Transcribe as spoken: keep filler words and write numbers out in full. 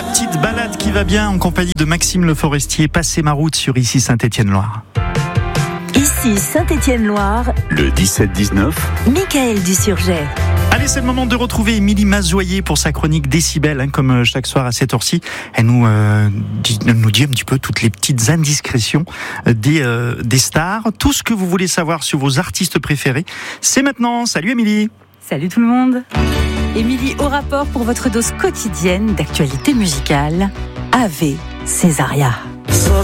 La petite balade qui va bien en compagnie de Maxime Le Forestier. Passez ma route sur Ici Saint-Étienne-Loire. Ici Saint-Étienne-Loire, Le dix-sept dix-neuf, Michael Dusurget. Allez, c'est le moment de retrouver Émilie Mazoyer pour sa chronique Décibel, hein, comme chaque soir à cette heure-ci. Elle nous, euh, dit, nous dit un petit peu toutes les petites indiscrétions des, euh, des stars. Tout ce que vous voulez savoir sur vos artistes préférés, c'est maintenant. Salut Émilie. Salut tout le monde. Émilie au rapport pour votre dose quotidienne d'actualité musicale. Ave Césaria.